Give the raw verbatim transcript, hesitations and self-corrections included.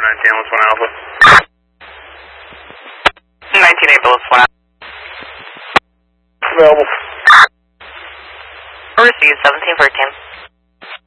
nineteen Ambulance one Alpha. nineteen Ambulance one Alpha. Available. Received seventeen fourteen.